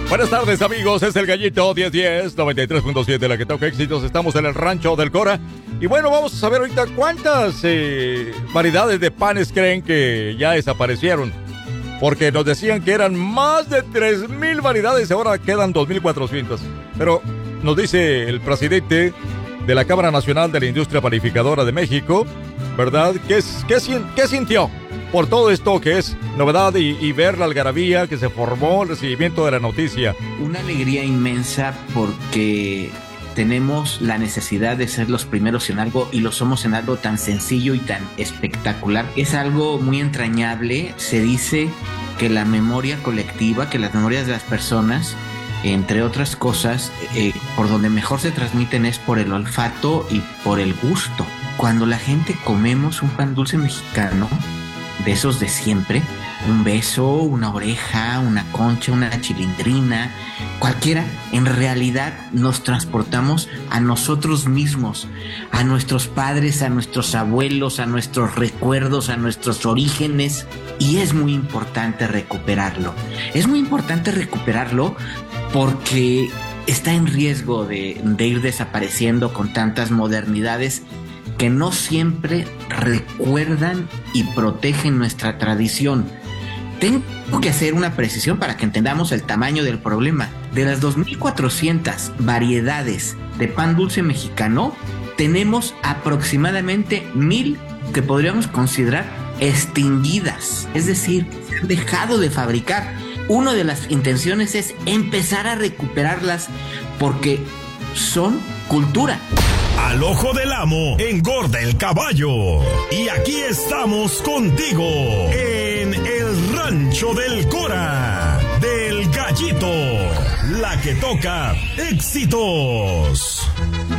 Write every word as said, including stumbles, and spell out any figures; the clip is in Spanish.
Buenas tardes, amigos, es el Gallito diez diez, noventa y tres punto siete, la que toca éxitos. Estamos en el rancho del Cora. Y bueno, vamos a saber ahorita cuántas eh, variedades de panes creen que ya desaparecieron. Porque nos decían que eran más de tres mil variedades y ahora quedan dos mil cuatrocientas. Pero nos dice el presidente de la Cámara Nacional de la Industria Panificadora de México, ¿verdad? ¿Qué, es, qué, qué sintió por todo esto que es novedad y, y ver la algarabía que se formó, el recibimiento de la noticia? Una alegría inmensa porque tenemos la necesidad de ser los primeros en algo y lo somos en algo tan sencillo y tan espectacular. Es algo muy entrañable. Se dice que la memoria colectiva, que las memorias de las personas, entre otras cosas, eh, por donde mejor se transmiten es por el olfato y por el gusto. Cuando la gente comemos un pan dulce mexicano, de esos de siempre, un beso, una oreja, una concha, una chilindrina, cualquiera, en realidad nos transportamos a nosotros mismos, a nuestros padres, a nuestros abuelos, a nuestros recuerdos, a nuestros orígenes, y es muy importante recuperarlo. Es muy importante recuperarlo porque está en riesgo de, de ir desapareciendo con tantas modernidades que no siempre recuerdan y protegen nuestra tradición. Tengo que hacer una precisión para que entendamos el tamaño del problema. De las dos mil cuatrocientas variedades de pan dulce mexicano, tenemos aproximadamente mil que podríamos considerar extinguidas, es decir, se han dejado de fabricar. Una de las intenciones es empezar a recuperarlas porque son cultura. Al ojo del amo engorda el caballo. Y aquí estamos contigo en el rancho del Cora, del Gallito, la que toca éxitos.